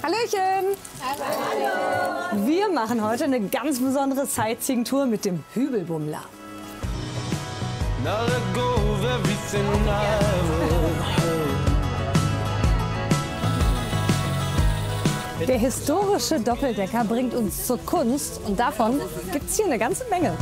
Hallöchen! Hallo! Wir machen heute eine ganz besondere Sightseeing-Tour mit dem Hügelbummler. Der historische Doppeldecker bringt uns zur Kunst und davon gibt es hier eine ganze Menge.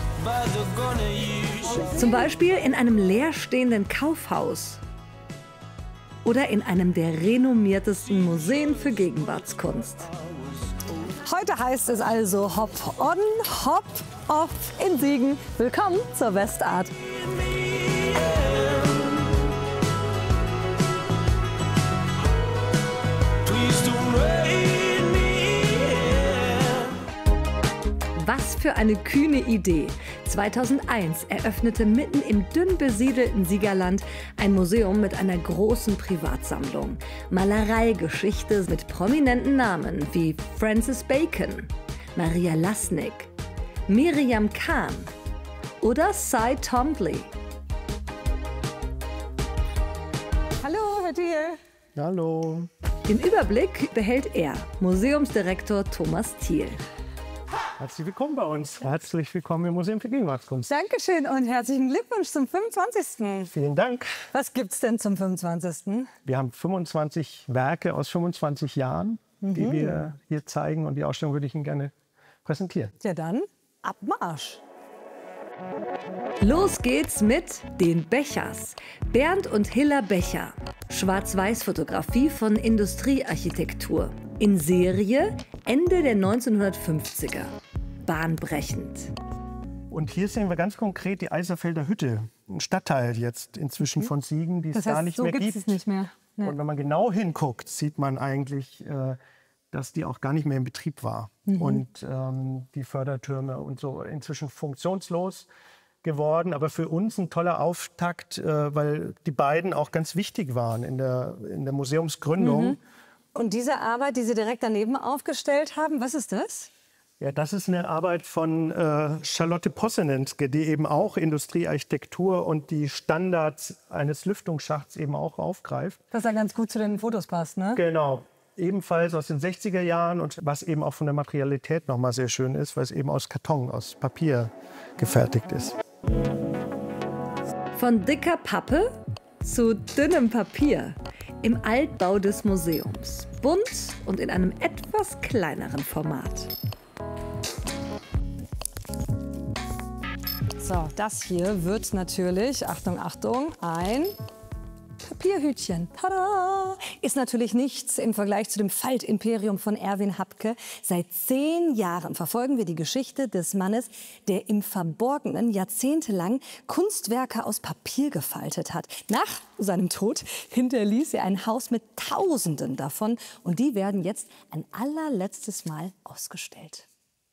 Zum Beispiel in einem leerstehenden Kaufhaus oder in einem der renommiertesten Museen für Gegenwartskunst. Heute heißt es also Hop on, Hop off in Siegen. Willkommen zur Westart. Was für eine kühne Idee. 2001 eröffnete mitten im dünn besiedelten Siegerland ein Museum mit einer großen Privatsammlung. Malereigeschichte mit prominenten Namen wie Francis Bacon, Maria Lasnik, Miriam Kahn oder Cy Twombly. Hallo, Herr Thiel. Hallo. Den Überblick behält er, Museumsdirektor Thomas Thiel. Herzlich willkommen bei uns. Herzlich willkommen im Museum für Gegenwartskunst. Dankeschön und herzlichen Glückwunsch zum 25. Vielen Dank. Was gibt's denn zum 25.? Wir haben 25 Werke aus 25 Jahren, die wir hier zeigen. Und die Ausstellung würde ich Ihnen gerne präsentieren. Ja dann, ab Marsch. Los geht's mit den Bechers. Bernd und Hilla Becher. Schwarz-Weiß-Fotografie von Industriearchitektur. In Serie Ende der 1950er. Bahnbrechend. Und hier sehen wir ganz konkret die Eiserfelder Hütte. Ein Stadtteil jetzt inzwischen von Siegen, die es gar nicht so mehr gibt's gibt. Es nicht mehr. Nee. Und wenn man genau hinguckt, sieht man eigentlich, dass die auch gar nicht mehr in Betrieb war. Und die Fördertürme und so inzwischen funktionslos geworden. Aber für uns ein toller Auftakt, weil die beiden auch ganz wichtig waren in der Museumsgründung. Und diese Arbeit, die Sie direkt daneben aufgestellt haben, was ist das? Ja, das ist eine Arbeit von Charlotte Possenenske, die eben auch Industriearchitektur und die Standards eines Lüftungsschachts eben auch aufgreift. Was ja ganz gut zu den Fotos passt, ne? Genau. Ebenfalls aus den 60er Jahren und was eben auch von der Materialität noch mal sehr schön ist, weil es eben aus Karton, aus Papier gefertigt ist. Von dicker Pappe zu dünnem Papier. Im Altbau des Museums. Bunt und in einem etwas kleineren Format. So, das hier wird natürlich, Achtung, Achtung, ein Papierhütchen. Tada! Ist natürlich nichts im Vergleich zu dem Faltimperium von Erwin Habcke. Seit 10 Jahren verfolgen wir die Geschichte des Mannes, der im Verborgenen jahrzehntelang Kunstwerke aus Papier gefaltet hat. Nach seinem Tod hinterließ er ein Haus mit Tausenden davon. Und die werden jetzt ein allerletztes Mal ausgestellt.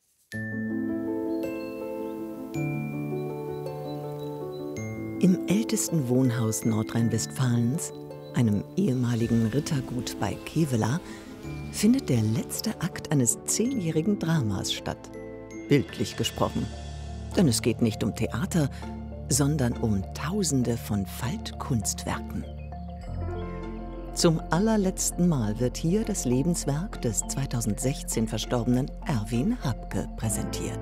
Im ältesten Wohnhaus Nordrhein-Westfalens, einem ehemaligen Rittergut bei Kevela, findet der letzte Akt eines 10-jährigen Dramas statt. Bildlich gesprochen. Denn es geht nicht um Theater, sondern um Tausende von Faltkunstwerken. Zum allerletzten Mal wird hier das Lebenswerk des 2016 verstorbenen Erwin Habcke präsentiert.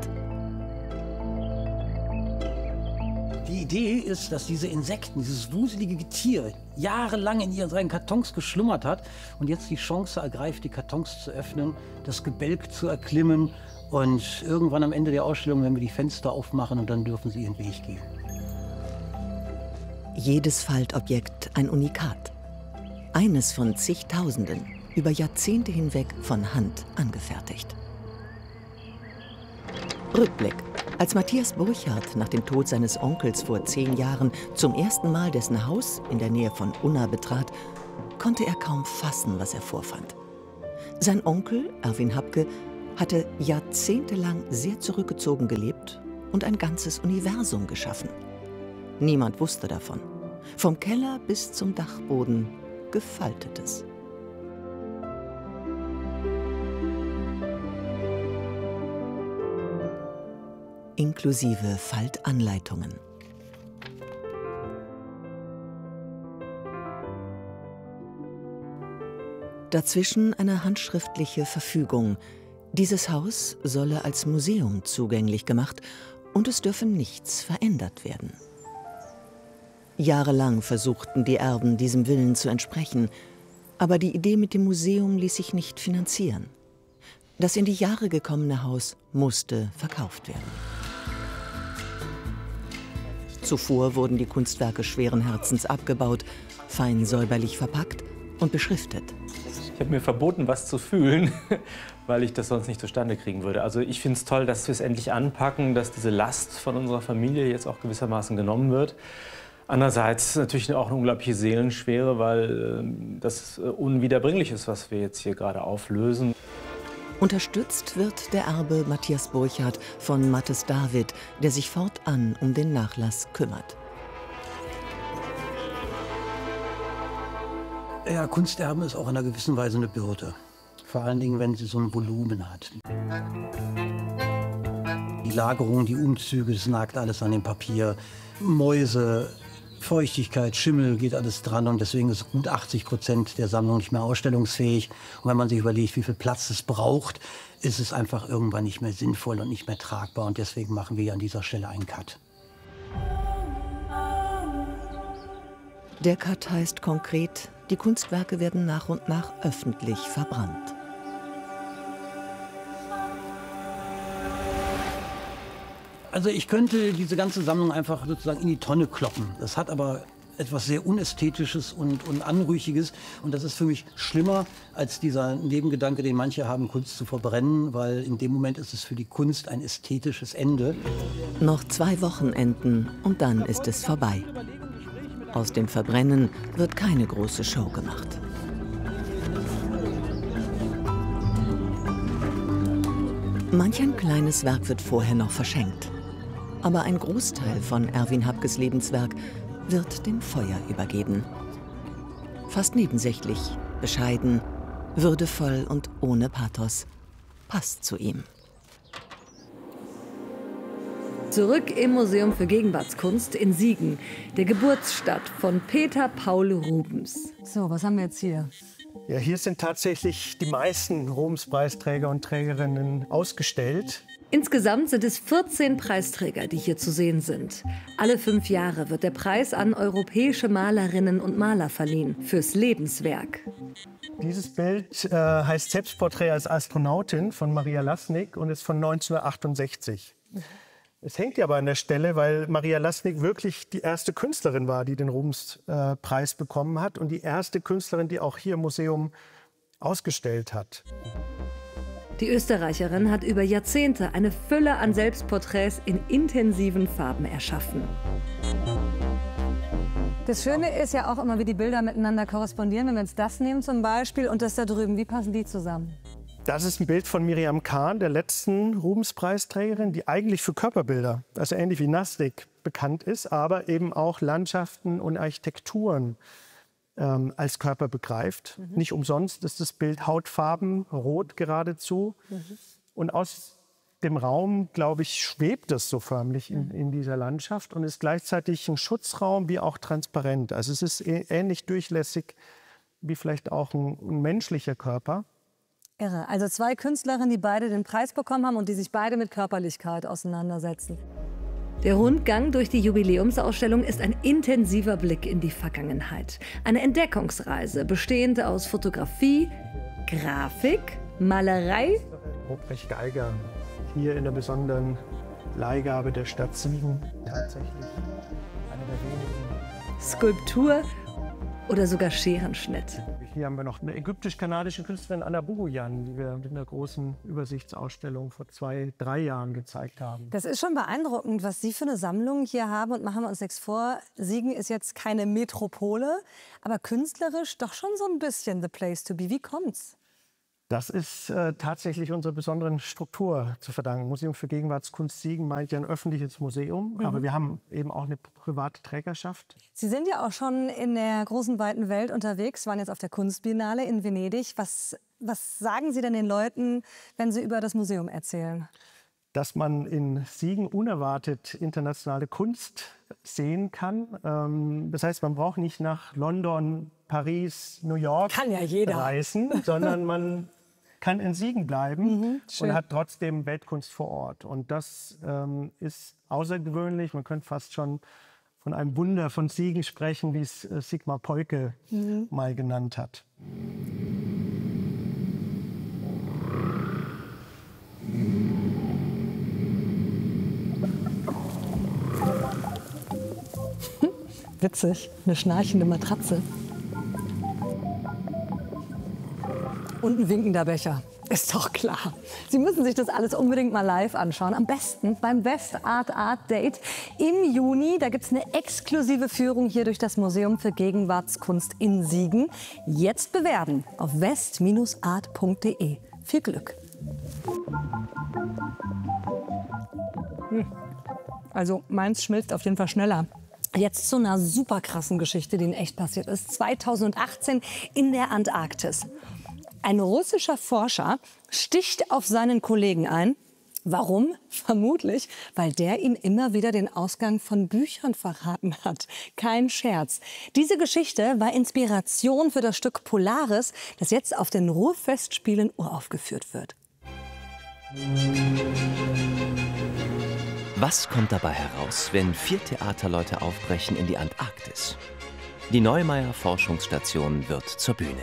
Die Idee ist, dass diese Insekten, dieses wuselige Getier, jahrelang in seinen Kartons geschlummert hat und jetzt die Chance ergreift, die Kartons zu öffnen, das Gebälk zu erklimmen und irgendwann am Ende der Ausstellung werden wir die Fenster aufmachen und dann dürfen sie ihren Weg gehen. Jedes Faltobjekt ein Unikat. Eines von zigtausenden, über Jahrzehnte hinweg von Hand angefertigt. Rückblick. Als Matthias Burchardt nach dem Tod seines Onkels vor 10 Jahren zum ersten Mal dessen Haus in der Nähe von Unna betrat, konnte er kaum fassen, was er vorfand. Sein Onkel, Erwin Habcke, hatte jahrzehntelang sehr zurückgezogen gelebt und ein ganzes Universum geschaffen. Niemand wusste davon. Vom Keller bis zum Dachboden Gefaltetes. Inklusive Faltanleitungen. Dazwischen eine handschriftliche Verfügung. Dieses Haus solle als Museum zugänglich gemacht und es dürfe nichts verändert werden. Jahrelang versuchten die Erben, diesem Willen zu entsprechen, aber die Idee mit dem Museum ließ sich nicht finanzieren. Das in die Jahre gekommene Haus musste verkauft werden. Zuvor wurden die Kunstwerke schweren Herzens abgebaut, fein säuberlich verpackt und beschriftet. Ich habe mir verboten, was zu fühlen, weil ich das sonst nicht zustande kriegen würde. Also ich finde es toll, dass wir es endlich anpacken, dass diese Last von unserer Familie jetzt auch gewissermaßen genommen wird. Andererseits natürlich auch eine unglaubliche Seelenschwere, weil das unwiederbringlich ist, was wir jetzt hier gerade auflösen. Unterstützt wird der Erbe Matthias Burchardt von Mathis David, der sich fortan um den Nachlass kümmert. Ja, Kunsterben ist auch in einer gewissen Weise eine Bürde. Vor allen Dingen, wenn sie so ein Volumen hat. Die Lagerung, die Umzüge, das nagt alles an dem Papier. Mäuse, Feuchtigkeit, Schimmel, geht alles dran und deswegen ist gut 80% der Sammlung nicht mehr ausstellungsfähig. Und wenn man sich überlegt, wie viel Platz es braucht, ist es einfach irgendwann nicht mehr sinnvoll und nicht mehr tragbar. Und deswegen machen wir an dieser Stelle einen Cut. Der Cut heißt konkret, die Kunstwerke werden nach und nach öffentlich verbrannt. Also ich könnte diese ganze Sammlung einfach sozusagen in die Tonne kloppen. Das hat aber etwas sehr Unästhetisches und Anrüchiges. Und das ist für mich schlimmer als dieser Nebengedanke, den manche haben, Kunst zu verbrennen, weil in dem Moment ist es für die Kunst ein ästhetisches Ende. Noch 2 Wochenenden und dann ist es vorbei. Aus dem Verbrennen wird keine große Show gemacht. Manch ein kleines Werk wird vorher noch verschenkt. Aber ein Großteil von Erwin Habkes Lebenswerk wird dem Feuer übergeben. Fast nebensächlich, bescheiden, würdevoll und ohne Pathos. Passt zu ihm. Zurück im Museum für Gegenwartskunst in Siegen, der Geburtsstadt von Peter Paul Rubens. So, was haben wir jetzt hier? Ja, hier sind tatsächlich die meisten Rubens-Preisträger und Trägerinnen ausgestellt. Insgesamt sind es 14 Preisträger, die hier zu sehen sind. Alle 5 Jahre wird der Preis an europäische Malerinnen und Maler verliehen fürs Lebenswerk. Dieses Bild heißt Selbstporträt als Astronautin von Maria Laßnig und ist von 1968. Es hängt ja aber an der Stelle, weil Maria Laßnig wirklich die erste Künstlerin war, die den Rubens-Preis bekommen hat und die erste Künstlerin, die auch hier im Museum ausgestellt hat. Die Österreicherin hat über Jahrzehnte eine Fülle an Selbstporträts in intensiven Farben erschaffen. Das Schöne ist ja auch immer, wie die Bilder miteinander korrespondieren. Wenn wir jetzt das nehmen zum Beispiel und das da drüben, wie passen die zusammen? Das ist ein Bild von Miriam Kahn, der letzten Rubens-Preisträgerin, die eigentlich für Körperbilder, also ähnlich wie Laßnig, bekannt ist, aber eben auch Landschaften und Architekturen als Körper begreift. Nicht umsonst ist das Bild Hautfarben, rot geradezu. Und aus dem Raum, glaube ich, schwebt es so förmlich in dieser Landschaft und ist gleichzeitig ein Schutzraum wie auch transparent. Also es ist ähnlich durchlässig wie vielleicht auch ein menschlicher Körper. Irre. Also 2 Künstlerinnen, die beide den Preis bekommen haben und die sich beide mit Körperlichkeit auseinandersetzen. Der Rundgang durch die Jubiläumsausstellung ist ein intensiver Blick in die Vergangenheit. Eine Entdeckungsreise, bestehend aus Fotografie, Grafik, Malerei. Ruprecht Geiger, hier in der besonderen Leihgabe der Stadt Siegen, tatsächlich eine der wenigen. Skulptur oder sogar Scherenschnitt. Hier haben wir noch eine ägyptisch-kanadische Künstlerin, Anna Bugoyan, die wir mit einer großen Übersichtsausstellung vor 2, 3 Jahren gezeigt haben. Das ist schon beeindruckend, was Sie für eine Sammlung hier haben. Und machen wir uns nichts vor, Siegen ist jetzt keine Metropole, aber künstlerisch doch schon so ein bisschen the place to be. Wie kommt's? Das ist tatsächlich unserer besonderen Struktur zu verdanken. Museum für Gegenwartskunst Siegen meint ja ein öffentliches Museum, aber wir haben eben auch eine private Trägerschaft. Sie sind ja auch schon in der großen, weiten Welt unterwegs, waren jetzt auf der Kunstbiennale in Venedig. Was sagen Sie denn den Leuten, wenn Sie über das Museum erzählen? dass man in Siegen unerwartet internationale Kunst sehen kann. Das heißt, man braucht nicht nach London, Paris, New York reisen, sondern man kann in Siegen bleiben und hat trotzdem Weltkunst vor Ort. Und das ist außergewöhnlich. Man könnte fast schon von einem Wunder von Siegen sprechen, wie es Sigmar Polke mal genannt hat. Witzig, eine schnarchende Matratze. Und ein winkender Becher. Ist doch klar. Sie müssen sich das alles unbedingt mal live anschauen. Am besten beim West Art Date im Juni. Da gibt es eine exklusive Führung hier durch das Museum für Gegenwartskunst in Siegen. Jetzt bewerben auf west-art.de. Viel Glück. Also meins schmilzt auf jeden Fall schneller. Jetzt zu einer super krassen Geschichte, die in echt passiert ist. 2018 in der Antarktis. Ein russischer Forscher sticht auf seinen Kollegen ein. Warum? Vermutlich, weil der ihm immer wieder den Ausgang von Büchern verraten hat. Kein Scherz. Diese Geschichte war Inspiration für das Stück Polaris, das jetzt auf den Ruhrfestspielen uraufgeführt wird. Was kommt dabei heraus, wenn 4 Theaterleute aufbrechen in die Antarktis? Die Neumeier Forschungsstation wird zur Bühne.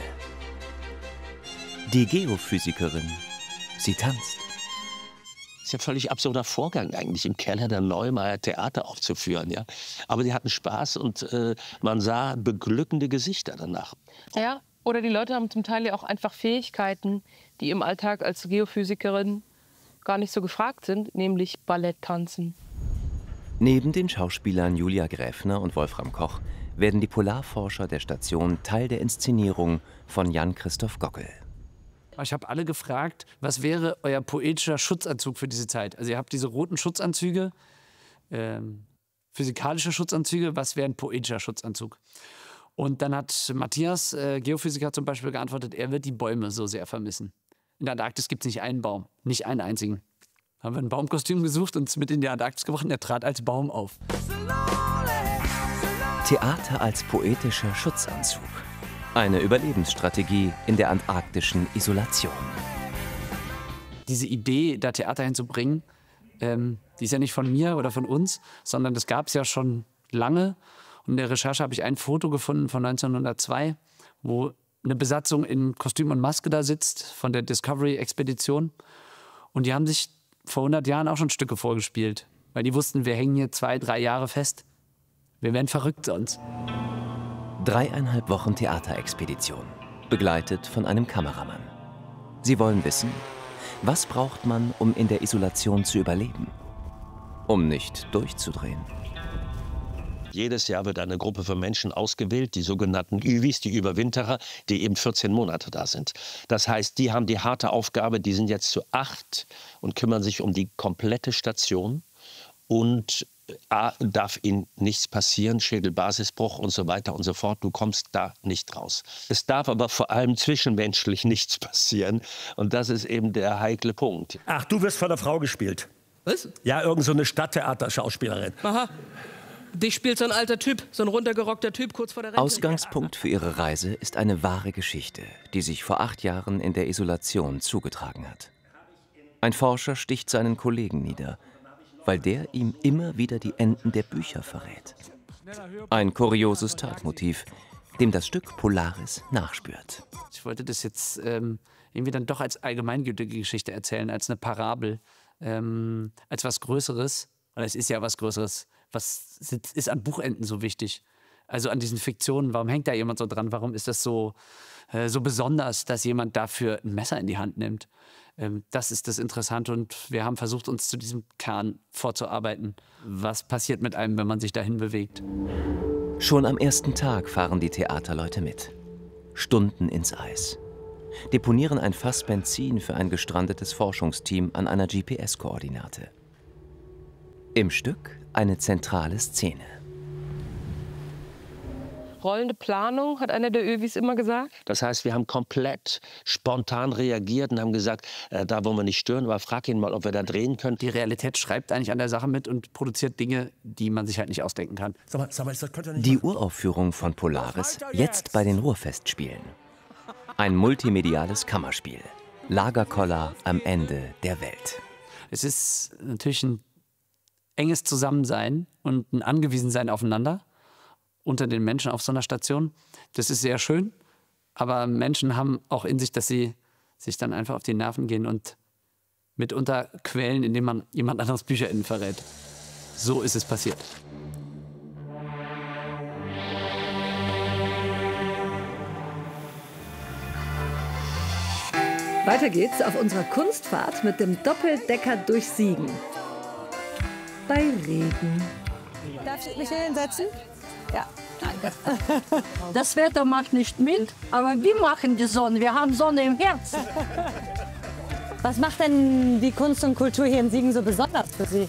Die Geophysikerin, sie tanzt. Das ist ja ein völlig absurder Vorgang eigentlich, im Keller der Neumeier Theater aufzuführen. Ja? Aber die hatten Spaß und man sah beglückende Gesichter danach. Ja, oder die Leute haben zum Teil ja auch einfach Fähigkeiten, die im Alltag als Geophysikerin gar nicht so gefragt sind, nämlich Ballett tanzen. Neben den Schauspielern Julia Gräfner und Wolfram Koch werden die Polarforscher der Station Teil der Inszenierung von Jan-Christoph Gockel. Ich habe alle gefragt, was wäre euer poetischer Schutzanzug für diese Zeit? Also ihr habt diese roten Schutzanzüge, physikalische Schutzanzüge, was wäre ein poetischer Schutzanzug? Und dann hat Matthias, Geophysiker zum Beispiel, geantwortet, er wird die Bäume so sehr vermissen. In der Antarktis gibt es nicht einen Baum, nicht einen einzigen. Haben wir ein Baumkostüm gesucht und es mit in die Antarktis gebracht und er trat als Baum auf. Theater als poetischer Schutzanzug. Eine Überlebensstrategie in der antarktischen Isolation. Diese Idee, da Theater hinzubringen, die ist ja nicht von mir oder von uns, sondern das gab es ja schon lange. Und in der Recherche habe ich ein Foto gefunden von 1902, wo eine Besatzung in Kostüm und Maske da sitzt von der Discovery-Expedition. Und die haben sich vor 100 Jahren auch schon Stücke vorgespielt, weil die wussten, wir hängen hier 2, 3 Jahre fest. Wir werden verrückt sonst. 3,5 Wochen Theaterexpedition, begleitet von einem Kameramann. Sie wollen wissen, was braucht man, um in der Isolation zu überleben? Um nicht durchzudrehen. Jedes Jahr wird eine Gruppe von Menschen ausgewählt, die sogenannten Üwis, die Überwinterer, die eben 14 Monate da sind. Das heißt, die haben die harte Aufgabe, die sind jetzt zu 8 und kümmern sich um die komplette Station. Und darf ihnen nichts passieren, Schädelbasisbruch und so weiter und so fort. Du kommst da nicht raus. Es darf aber vor allem zwischenmenschlich nichts passieren. Und das ist eben der heikle Punkt. Ach, du wirst von der Frau gespielt. Was? Ja, irgend so eine Stadttheater-Schauspielerin. Aha. Dich spielt so ein alter Typ, so ein runtergerockter Typ kurz vor der Rente. Ausgangspunkt für ihre Reise ist eine wahre Geschichte, die sich vor 8 Jahren in der Isolation zugetragen hat. Ein Forscher sticht seinen Kollegen nieder, weil der ihm immer wieder die Enden der Bücher verrät. Ein kurioses Tatmotiv, dem das Stück Polaris nachspürt. Ich wollte das jetzt irgendwie dann doch als allgemeingültige Geschichte erzählen, als eine Parabel, als was Größeres. Oder es ist ja was Größeres. Was ist an Buchenden so wichtig? Also an diesen Fiktionen, warum hängt da jemand so dran? Warum ist das so besonders, dass jemand dafür ein Messer in die Hand nimmt? Das ist das Interessante und wir haben versucht, uns zu diesem Kern vorzuarbeiten. Was passiert mit einem, wenn man sich dahin bewegt? Schon am ersten Tag fahren die Theaterleute mit. Stunden ins Eis. Deponieren ein Fass Benzin für ein gestrandetes Forschungsteam an einer GPS-Koordinate. Im Stück eine zentrale Szene. Rollende Planung, hat einer der Övis immer gesagt. Das heißt, wir haben komplett spontan reagiert und haben gesagt, da wollen wir nicht stören, aber frag ihn mal, ob wir da drehen können. Die Realität schreibt eigentlich an der Sache mit und produziert Dinge, die man sich halt nicht ausdenken kann. Die Uraufführung von Polaris jetzt bei den Ruhrfestspielen. Ein multimediales Kammerspiel. Lagerkoller am Ende der Welt. Es ist natürlich ein enges Zusammensein und ein Angewiesensein aufeinander unter den Menschen auf so einer Station. Das ist sehr schön, aber Menschen haben auch in sich, dass sie sich dann einfach auf die Nerven gehen und mitunter quälen, indem man jemand anderes BücherInnen verrät. So ist es passiert. Weiter geht's auf unserer Kunstfahrt mit dem Doppeldecker durch Siegen. Bei Regen. Darf ich mich hier hinsetzen? Ja, danke. Das Wetter macht nicht mit, aber wir machen die Sonne. Wir haben Sonne im Herzen. Was macht denn die Kunst und Kultur hier in Siegen so besonders für Sie?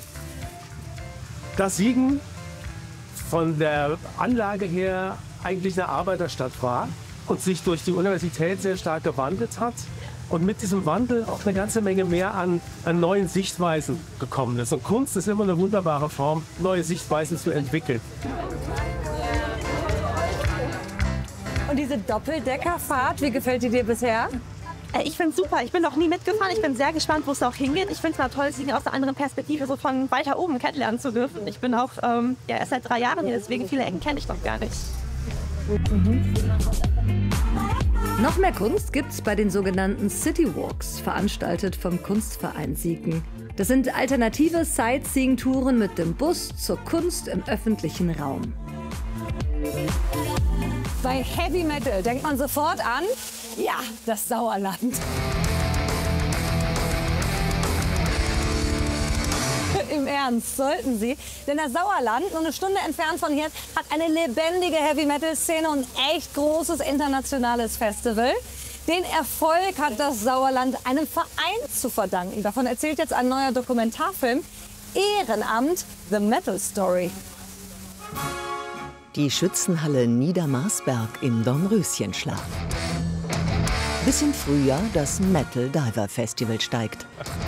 Dass Siegen von der Anlage her eigentlich eine Arbeiterstadt war und sich durch die Universität sehr stark gewandelt hat und mit diesem Wandel auch eine ganze Menge mehr an neuen Sichtweisen gekommen ist. Und Kunst ist immer eine wunderbare Form, neue Sichtweisen zu entwickeln. Und diese Doppeldeckerfahrt, wie gefällt die dir bisher? Ich finde es super. Ich bin noch nie mitgefahren. Ich bin sehr gespannt, wo es auch hingeht. Ich finde es mal toll, Siegen aus einer anderen Perspektive so von weiter oben kennenlernen zu dürfen. Ich bin auch erst seit 3 Jahren hier, deswegen viele Ecken kenne ich noch gar nicht. Noch mehr Kunst gibt's bei den sogenannten City Walks, veranstaltet vom Kunstverein Siegen. Das sind alternative Sightseeing-Touren mit dem Bus zur Kunst im öffentlichen Raum. Bei Heavy Metal denkt man sofort an, ja, das Sauerland. Im Ernst, sollten Sie. Denn das Sauerland, nur eine Stunde entfernt von hier, hat eine lebendige Heavy-Metal-Szene und ein echt großes internationales Festival. Den Erfolg hat das Sauerland einem Verein zu verdanken. Davon erzählt jetzt ein neuer Dokumentarfilm, Ehrenamt, The Metal Story. Die Schützenhalle Niedermarsberg im Dornröschenschlaf. Bis im Frühjahr das Metal Diver Festival steigt.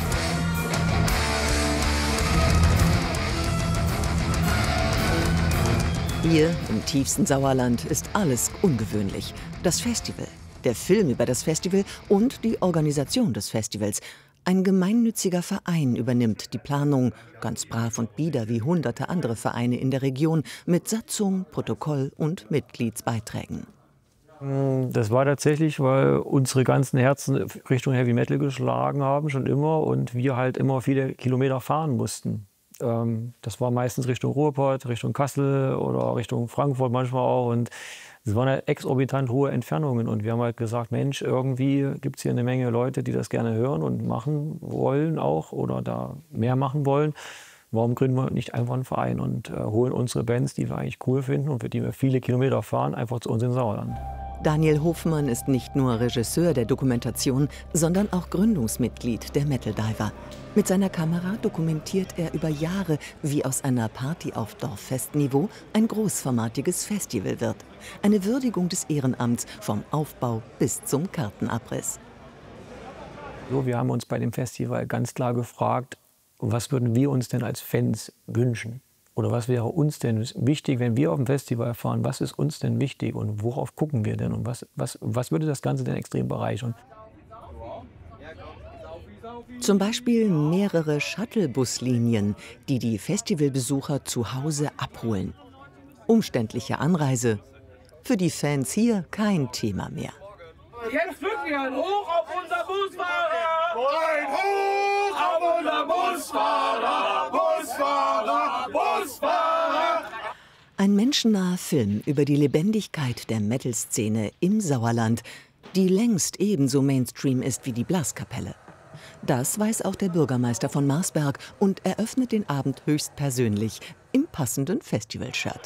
Hier im tiefsten Sauerland ist alles ungewöhnlich. Das Festival, der Film über das Festival und die Organisation des Festivals. Ein gemeinnütziger Verein übernimmt die Planung, ganz brav und bieder wie hunderte andere Vereine in der Region, mit Satzung, Protokoll und Mitgliedsbeiträgen. Das war tatsächlich, weil unsere ganzen Herzen Richtung Heavy Metal geschlagen haben, schon immer, und wir halt immer viele Kilometer fahren mussten. Das war meistens Richtung Ruhrpott, Richtung Kassel oder Richtung Frankfurt manchmal auch. Und es waren halt exorbitant hohe Entfernungen. Und wir haben halt gesagt, Mensch, irgendwie gibt es hier eine Menge Leute, die das gerne hören und machen wollen auch oder da mehr machen wollen. Warum gründen wir nicht einfach einen Verein und holen unsere Bands, die wir eigentlich cool finden und für die wir viele Kilometer fahren, einfach zu uns ins Sauerland. Daniel Hofmann ist nicht nur Regisseur der Dokumentation, sondern auch Gründungsmitglied der Metal Diver. Mit seiner Kamera dokumentiert er über Jahre, wie aus einer Party auf Dorffestniveau ein großformatiges Festival wird. Eine Würdigung des Ehrenamts vom Aufbau bis zum Kartenabriss. So, wir haben uns bei dem Festival ganz klar gefragt, was würden wir uns denn als Fans wünschen? Oder was wäre uns denn wichtig, wenn wir auf dem Festival fahren? Was ist uns denn wichtig und worauf gucken wir denn? Und was würde das Ganze denn extrem bereichern? Zum Beispiel mehrere Shuttlebuslinien, die die Festivalbesucher zu Hause abholen. Umständliche Anreise. Für die Fans hier kein Thema mehr. Jetzt drücken wir ein Hoch auf unser Busfahrer! Ein Hoch auf unser Busfahrer! Busfahrer! Busfahrer! Ein menschennaher Film über die Lebendigkeit der Metal-Szene im Sauerland, die längst ebenso Mainstream ist wie die Blaskapelle. Das weiß auch der Bürgermeister von Marsberg und eröffnet den Abend höchstpersönlich im passenden Festivalshirt.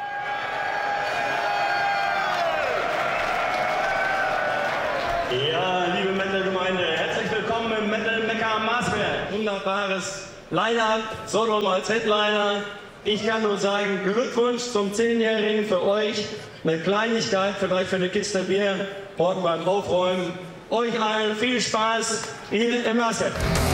Ja, liebe Metal-Gemeinde, herzlich willkommen im Metal-Mekka Marsberg. Wunderbares Line-Up, Sodom als Headliner, Ich kann nur sagen, Glückwunsch zum 10-Jährigen für euch. Eine Kleinigkeit, vielleicht für eine Kiste Bier, morgen beim Aufräumen. Euch allen viel Spaß, Edith Emerson.